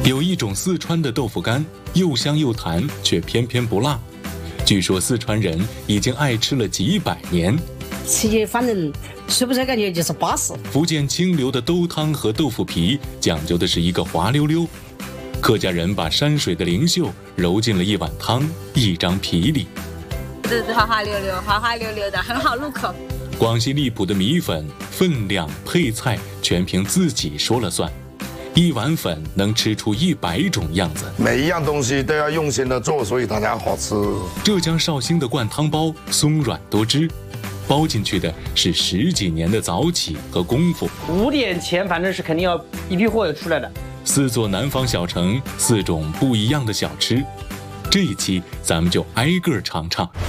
有一种四川的豆腐干，又香又弹，却偏偏不辣。据说四川人已经爱吃了几百年。 吃起反正吃不出感觉就是巴适。 福建清流的兜汤和豆腐皮讲究的是一个滑溜溜。客家人把山水的灵秀揉进了一碗汤、一张皮里， 滑滑溜溜、滑滑溜溜的，很好入口。 广西荔浦的米粉分量、配菜全凭自己说了算，一碗粉能吃出100种样子。 每一样东西都要用心的做，所以它才好吃。 浙江绍兴的灌汤包松软多汁，包进去的是10几年的早起和功夫。 5点前反正是肯定要一批货就出来的。 4座南方小城，4种不一样的小吃。这一期咱们就挨个尝尝。